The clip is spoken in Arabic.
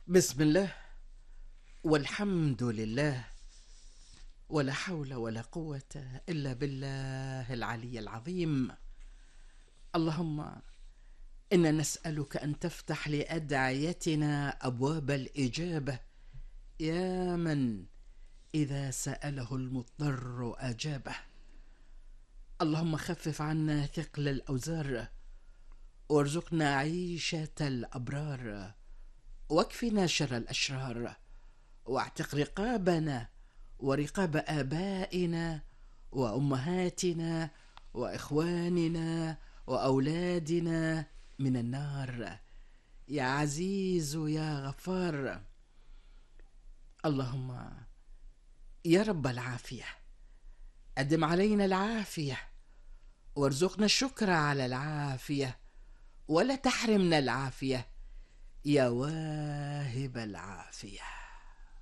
بسم الله والحمد لله، ولا حول ولا قوة إلا بالله العلي العظيم. اللهم إنا نسألك أن تفتح لأدعيتنا أبواب الإجابة، يا من إذا سأله المضطر أجابه. اللهم خفف عنا ثقل الأوزار، وارزقنا عيشة الأبرار، واكفنا شر الأشرار، واعتق رقابنا ورقاب آبائنا وأمهاتنا وإخواننا وأولادنا من النار، يا عزيز يا غفار. اللهم يا رب العافية، أدم علينا العافية، وارزقنا الشكر على العافية، ولا تحرمنا العافية يا واهب العافية.